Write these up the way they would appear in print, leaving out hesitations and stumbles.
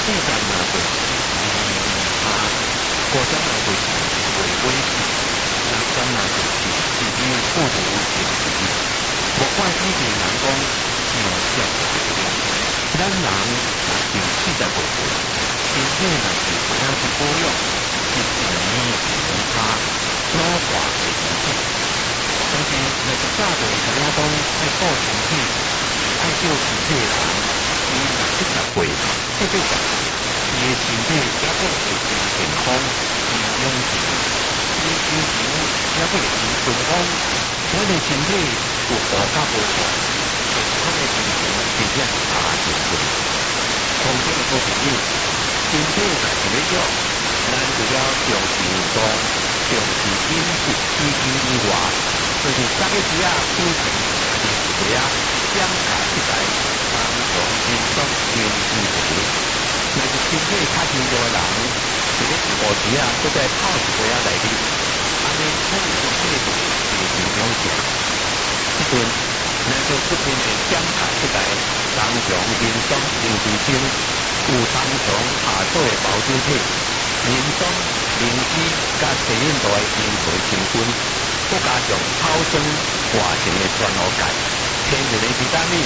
这张呢啊，国家呢就是违规，那张呢就是自己不如行事。不管以前人讲上少咱人若上40多岁，身体若是有影去保养，一定年纪能差，老化会身体。但是若是早就知影讲爱顾身体，爱照身体的人，伊若70岁、70岁，伊的身体也阁会真健康、真勇气，伊精神也阁会真顺风。咱的身体有好甲无好，就是咱的精神真正差真多。从这个好朋友，身体若是要弱，咱就要重视运动，重视饮食以外，就是早起时啊，早晨吃一杯啊，检查一下肝脏健康、免疫力。若是身体较虚弱的人，一个午时啊，搁再泡一杯啊来啉，安尼咱的身体就会真良性。即阵，咱就出面的检查一下肝脏健康有卫生，有肝脏下做的保健品，人参、灵芝甲茶饮类营养成分，搁加上草酸活性的全露钙，天然的维他命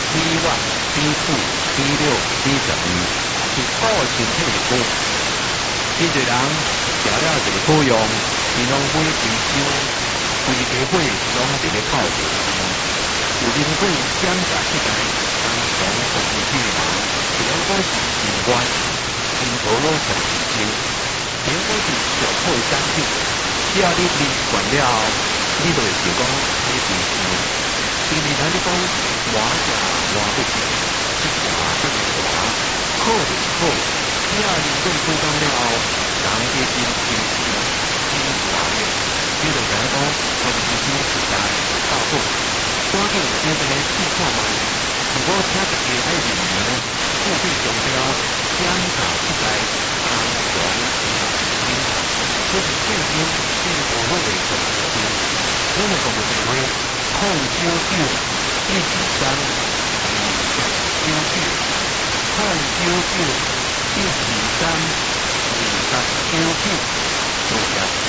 B1、B4、B6、B12，是顾身体的好。真侪人食了就好用，面拢火规烧，规家伙拢伫咧泡茶。有啉过检查一下肝脏有问题的人，就应该是心肝、心头脑神经症，应该是上好的产品。只要你啉惯了后，你就会想讲你是病。因为咱咧讲偌食偌不食，一食不是大，好就是好。只要啉过几工了后，人的精神真活跃，你就知影讲我的身体实在够好。赶紧有这个试看卖，如果请一个爱认明、富贵强调检查一下肝脏健康，这是健康健康好的重要。咱的公共电话099-123-2099，多谢。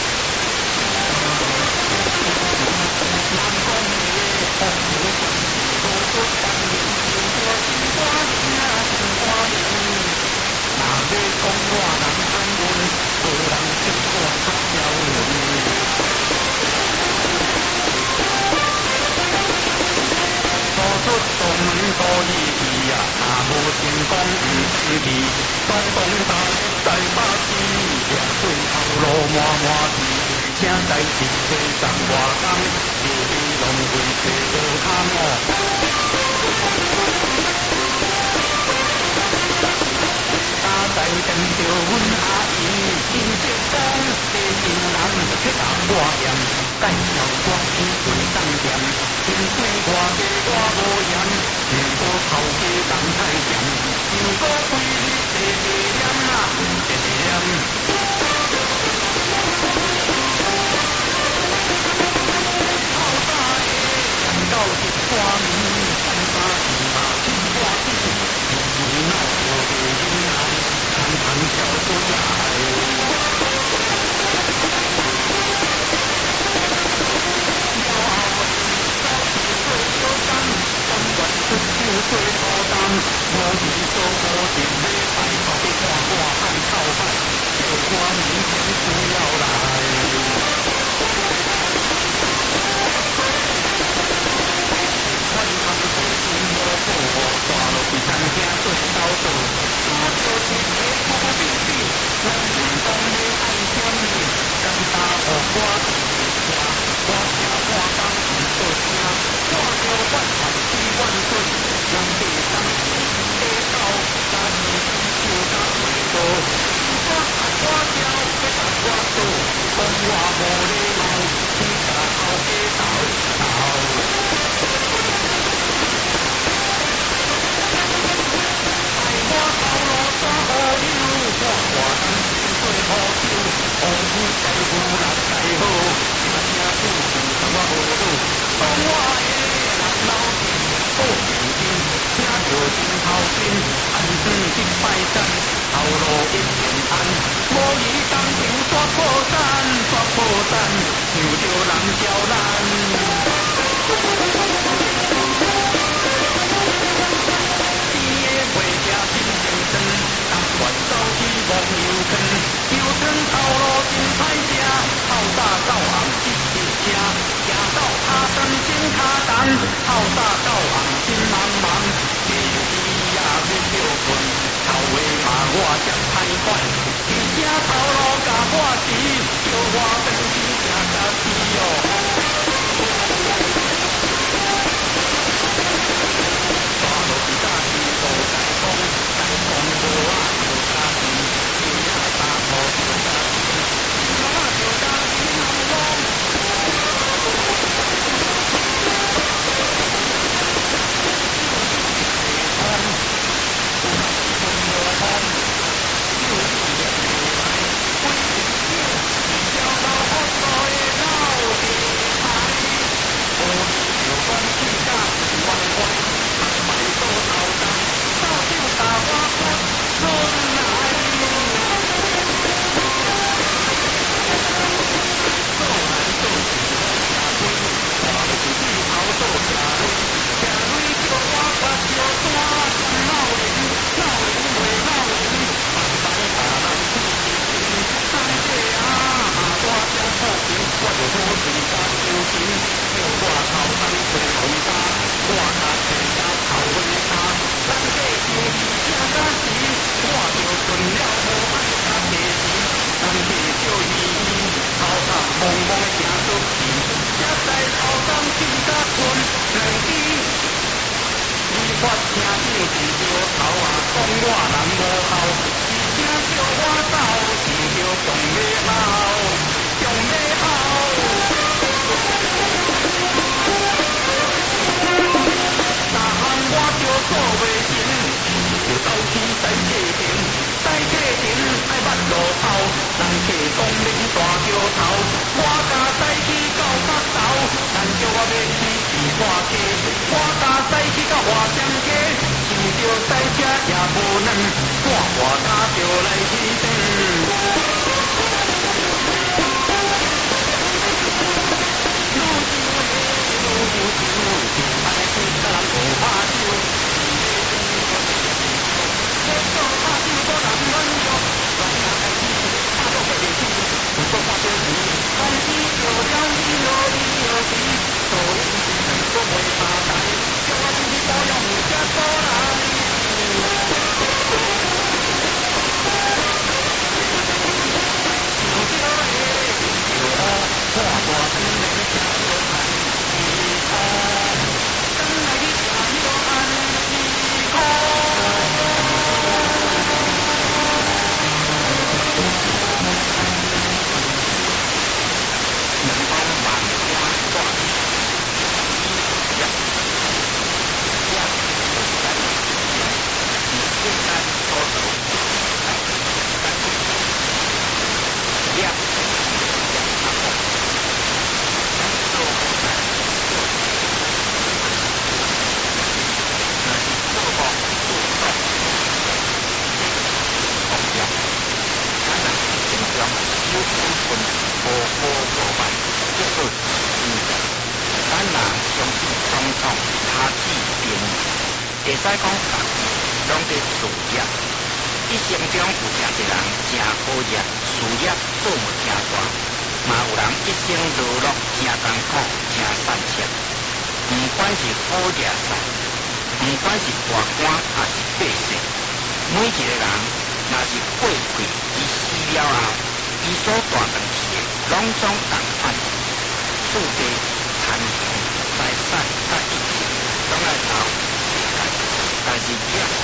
请在地地上外工，日日拢为找无通哦。早在见着阮阿姨，因结讲地银人去打我盐，介绍我去水当店，薪水我低我无盐，如果头家人太咸，如果规日地地念啊，地地念。到一花名，三八四马金花地，你闹我的云南，常常叫出来。要我早起做小工，甘愿出手做孤单，无钱做无钱要拜托你看我爱靠海，叫我明天不要来。大路是餐厅做斗倒，若就是个苦逼逼，咱运动要爱坚持，敢打予我一下，我听我讲唔做声，我着万万千万岁，人地当时地道，咱们手甲袂倒，我打我叫，要打我倒，讲我无礼貌，你甲后家斗斗。 一平安，无伊当场煞破产，煞破产，想着人笑咱。天的月车真精神，但愿走去望油坑，油坑头路真歹行，透早到暗一直车，行到下山真卡重，透早到暗真茫茫，夜时也要着困，头下嘛我才歹款，骑车头路甲我骑，叫我变去正家己哦。 会使讲，拢伫事业。一生中有诚侪人诚好业，事业做无诚大，嘛有人一生劳碌诚艰苦、诚善切。毋管是好业善，毋管是大官还是百姓，每一个人若是过去伊死了后，伊所带回去的，拢总共款，厝地、田地、财产甲一切，拢来留世界。但是业